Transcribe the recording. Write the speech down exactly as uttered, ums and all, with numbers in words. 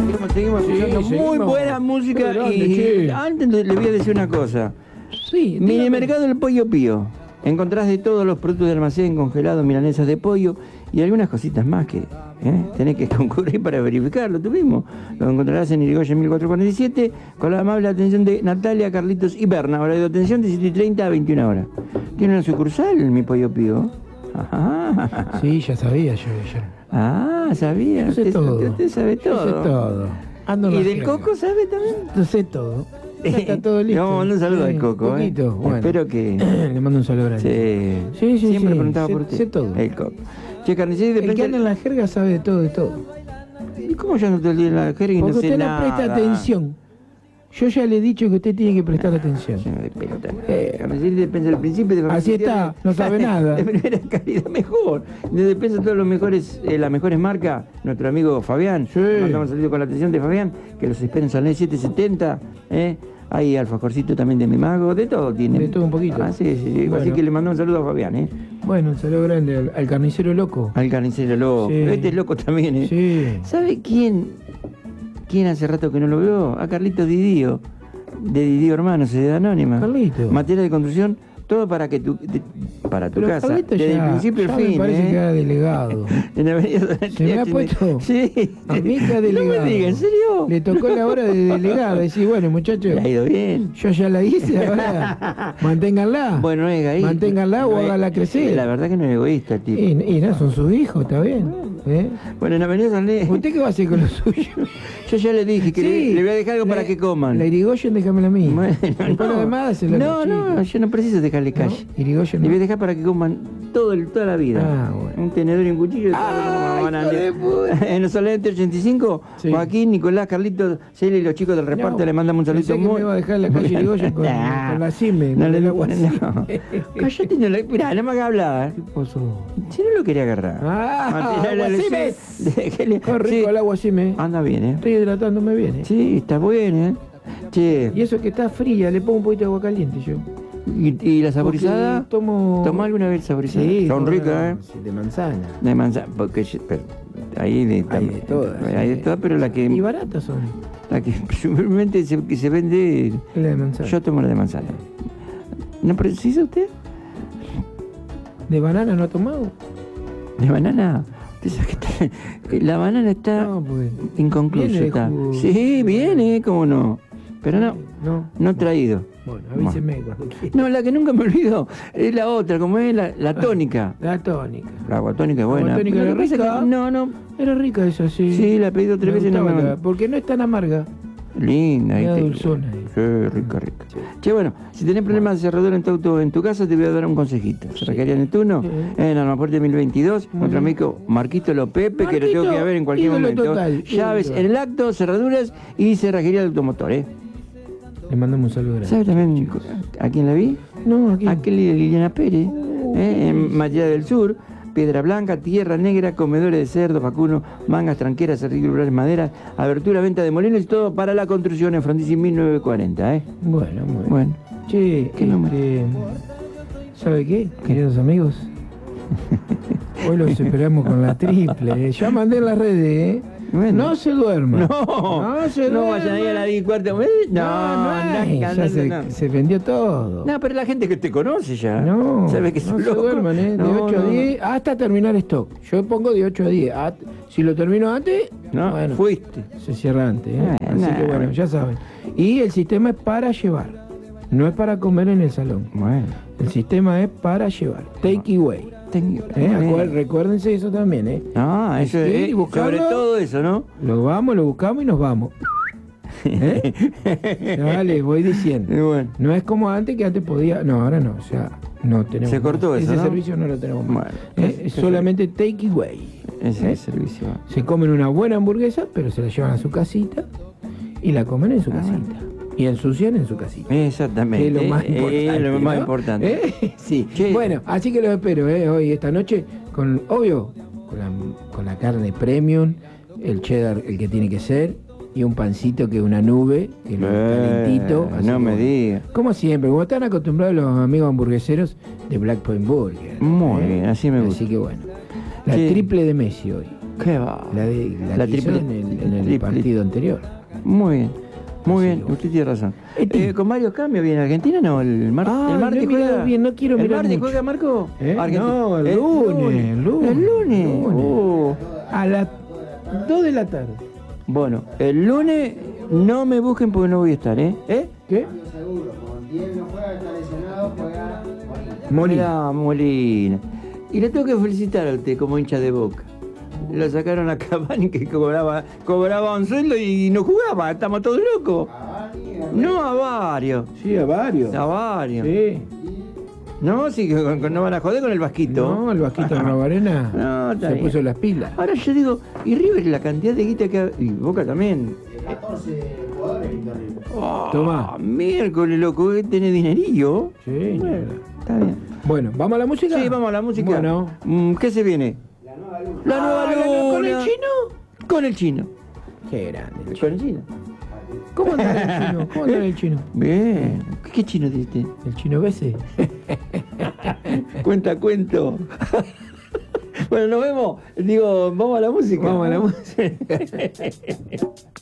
Seguimos, seguimos Sí, escuchando seguimos. muy buena música. Qué grande, Y che. antes le voy a decir una cosa. Sí, Mini dígame. mercado del Pollo Pío. Encontrás de todos los productos de almacén, congelados, milanesas de pollo y algunas cositas más que ¿eh? tenés que concurrir para verificarlo. Tú mismo lo encontrarás en Irigoyen mil cuatrocientos cuarenta y siete con la amable atención de Natalia, Carlitos y Berna. Hora de atención de siete y treinta a veintiuna horas. ¿Tiene una sucursal mi Pollo Pío? Ajá. Sí, ya sabía yo. Ya. Ah, sabía. Yo sé Usted, todo. usted sabe Yo todo. sé todo. Ando en ¿Y la del jerga. coco sabe también? Yo sé todo. Ya está todo listo. Le vamos a mandar un saludo Sí, al Coco, un poquito, ¿eh? bueno. Espero que... Le mando un saludo grande. Sí, Sí, sí, siempre sí, preguntaba sé- por usted. sé todo. El Coco. Che, carnicero de El que Pencha- anda en la jerga sabe de todo, de todo. ¿Y cómo yo no te olvidé la jerga y Porque no sé usted no nada? presta atención. Yo ya le he dicho que usted tiene que prestar atención. Lleno de pelota. Eh, Carnicero de Despensa del Principio de Así está, no sabe nada. De primera calidad, mejor. De Despensa todos los mejores, eh, las mejores marcas. Nuestro amigo Fabián. Sí. Mandamos un saludo con la atención de Fabián, que los espera en San Luis setecientos setenta. ¿eh? Hay alfajorcito también de mi mago, de todo tiene. De todo un poquito. Ah, sí, sí, sí. Así Bueno. que le mandó un saludo a Fabián, ¿eh? Bueno, un saludo grande al, al carnicero loco. Al carnicero loco. Sí. Este es loco también, ¿eh? Sí. ¿Sabe quién? ¿Quién hace rato que no lo veo? A Carlitos Didío, de Didío Hermanos, Sociedad Anónima. Carlito. Materia de construcción, todo para que tu, de- para tu Pero casa. Carlito Desde ya, el principio ya al fin, me parece ¿eh? que era delegado. En Avenida ¿Se me ha puesto? Sí. A mí que delegado. No me diga, ¿en serio? Le tocó la hora de delegado. Decir, bueno, muchachos, Le ha ido bien. yo ya la hice, ahora manténganla. Bueno, oiga, ahí. Manténganla o no es- háganla crecer. La verdad que no es egoísta el tipo. Y, y no, son sus hijos, está bien. ¿Eh? Bueno, en Avenida San Luis. ¿Usted qué va a hacer con lo suyo? Yo ya le dije que Sí, le, le voy a dejar algo la- para que coman. La Irigoyen, déjamela a mí. Bueno, Después no. lo demás, dáselo a no, los no, chicos. yo no preciso dejarle ¿No? calle. Irigoyen Le no. voy a dejar para que coman todo el, toda la vida. Ah, bueno. Un tenedor y un cuchillo. Ah, Van a- hijo de puta. En los Solente ochenta y cinco, Sí. Joaquín, Nicolás, Carlitos, Celia y los chicos del reparto No, le mandamos un pensé saludo que muy... me iba a dejar en la calle Irigoyen con, Nah. con la CIME. No con le el no, agua no. Cállate, no le... Mirá, no me haga hablar. ¿Qué pasó? Si no lo quería agarrar. Ah, Matías, agua le- CIME. déjele- Qué rico sí. el agua CIME. Anda bien, ¿eh? Estoy hidratándome bien, ¿eh? Sí, está bien, ¿eh? Che, Y eso que está fría, le pongo un poquito de agua caliente yo. ¿y, y la saborizada? Porque tomo... ¿Tomó alguna vez saborizada? Sí. Son tomo- ricas, ¿eh? sí, de manzana. De manzana, porque yo- pero, ahí de, Hay de todas. hay de sí. todas, pero la Y que baratas son. la que simplemente se, que se vende, Es la de manzana. yo tomo la de manzana. ¿No precisa usted? ¿De banana no ha tomado? ¿De banana? Usted sabe que está- la banana está No, pues... inconclusa. viene de Está. jugo. Sí, viene, cómo no. Pero no, No. no traído. Bueno, avíseme cuando quiera. No, la que nunca me olvido es la otra, como es la, la tónica. La tónica. La agua tónica es buena. agua tónica Lo que era pasa es que- rica. no, no. Era rica esa, sí. Sí, la he pedido tres Me veces y no me gustaba la- mandó. Porque no es tan amarga. Linda. Media ahí te- dulzona, eh. Sí, rica, rica. Che, bueno, si tenés problemas de cerradura en tu auto en tu casa, te voy a dar un consejito. Cerrajería Neptuno, Sí. en Almaporte mil veintidós, Muy nuestro bien. amigo Marquito Lopepe, que lo tengo Marquito, que ir a ver en cualquier ídolo momento. total, Llaves ídolo. en el acto, cerraduras y cerrajería de automotor, ¿eh? Le mandamos un saludo grande. ¿Sabes también a quién la vi? No, aquí. A Kelly de Liliana Pérez, ¿eh? En Matías del Sur. Piedra Blanca, Tierra Negra, comedores de cerdo, vacuno, mangas, tranqueras, arreglos, maderas, abertura, venta de molinos y todo para la construcción en Frondizi mil novecientos cuarenta, ¿eh? Bueno, muy bien. Bueno, Che, ¿Qué número? este, ¿sabe qué, queridos amigos? Hoy los esperamos con la triple. ¿eh? Ya mandé en las redes, ¿eh? Bueno. No se duerma. no, No se no duerma. vayan ahí a la diez y cuarta. No, No, no, hay. no, Ya no, se, no. se vendió todo. No, pero la gente que te conoce ya. No, Sabe que no sos se loco. duerman, ¿eh? De No, ocho a no, diez hasta terminar stock. Yo pongo de ocho a diez. Ah, si lo termino antes, No, bueno, fuiste. se cierra antes. ¿eh? Eh, Así nah, que bueno, bueno. ya saben. Y el sistema es para llevar. No es para comer en el salón. Bueno, El sistema es para llevar. Take away. tengo. ¿eh? Acuer- recuérdense eso también, ¿eh? No, eso Sí, es. buscarlo. Sobre todo eso, ¿no? Lo vamos, lo buscamos y nos vamos. ¿Eh? Ya les voy diciendo. Y bueno. No es como antes, que antes podía. No, ahora no. O sea, no tenemos. Se cortó más. eso, Ese ¿no? servicio no lo tenemos más. Bueno, ¿Eh? qué- Es qué solamente take away. Ese es ¿Eh? el servicio. Se comen una buena hamburguesa, pero se la llevan a su casita y la comen en su Ah, casita. Y ensucian en su casita. Exactamente. Que es lo más eh, importante. Es lo más ¿no? importante. ¿Eh? Sí. Che. Bueno, así que los espero, ¿eh? Hoy, esta noche, con, obvio, con la, con la carne premium, el cheddar, el que tiene que ser, y un pancito que es una nube, que es lo Eh, calentito. así no que me bueno. digas. Como siempre, como están acostumbrados los amigos hamburgueseros de Black Point Burger. Muy bien, así me gusta. Así que bueno. La Sí. triple de Messi hoy. ¿Qué va? La, de, La que hizo triple, en el- en el Listo, partido anterior. Muy bien, muy Así bien, que usted tiene razón. Este- Eh, con varios cambios viene Argentina, ¿no? El, mar- Ah, el no martes he mirado juega. bien, no quiero ¿El mirar martes mucho. juega Marco? ¿Eh? Argenti- No, el eh, lunes, el lunes, El lunes. el lunes. Oh. A las dos de la tarde. Bueno, el lunes no me busquen porque no voy a estar, ¿eh? ¿Eh? ¿Qué? Seguro, como Diez no juega, está lesionado, juega Molina. Molina. Mirá, Molina. Y le tengo que felicitar a usted como hincha de Boca. Lo sacaron a Cavani que cobraba, cobraba un sueldo y no jugaba, estamos todos locos. No a varios, Sí, a varios. a varios. Sí. No, sí, que con- con- no van a joder con el Vasquito. No, el Vasquito Rabarena No, está se bien. puso las pilas. Ahora yo digo, y River la cantidad de guita que ha... Y Boca también. catorce jugadores, Víctor River. Oh, Tomá. miércoles, loco, que tiene dinerillo. Sí, Bueno, está bien. Bueno, ¿vamos a la música? Sí, vamos a la música. Bueno. Mm, ¿qué se viene? La nueva luna. La nueva Ah, luna. ¿con el chino? Con el chino. Qué grande el chino. Con el chino. ¿Cómo anda el chino? ¿Cómo anda el chino? Bien. ¿Qué, qué chino dice? ¿El chino Bese? Cuenta cuento. Bueno, nos vemos. Digo, vamos a la música. Vamos a la música.